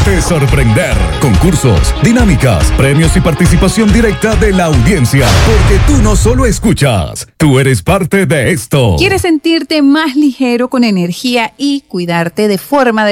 Déjate sorprender. Concursos, dinámicas, premios y participación directa de la audiencia. Porque tú no solo escuchas, tú eres parte de esto. ¿Quieres sentirte más ligero con energía y cuidarte de forma